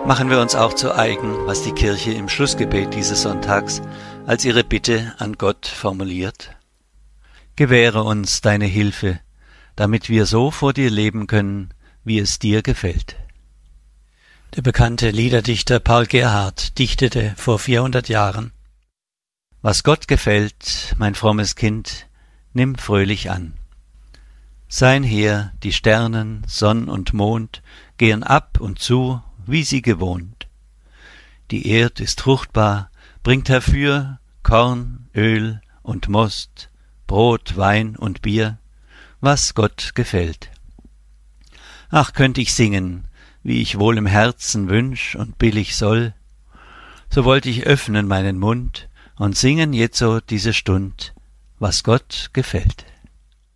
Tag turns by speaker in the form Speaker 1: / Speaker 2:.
Speaker 1: Machen wir uns auch zu eigen, was die Kirche im Schlussgebet dieses Sonntags als ihre Bitte an Gott formuliert. Gewähre uns deine Hilfe, damit wir so vor dir leben können, wie es dir gefällt. Der bekannte Liederdichter Paul Gerhardt dichtete vor 400 Jahren: Was Gott gefällt, mein frommes Kind, nimm fröhlich an. Sein Heer, die Sternen, Sonn und Mond, gehen ab und zu, wie sie gewohnt. Die Erd ist fruchtbar, bringt herfür Korn, Öl und Most, Brot, Wein und Bier, was Gott gefällt. Ach, könnt ich singen, wie ich wohl im Herzen wünsch und billig soll, so wollt ich öffnen meinen Mund und singen jetzo diese Stund, was Gott gefällt.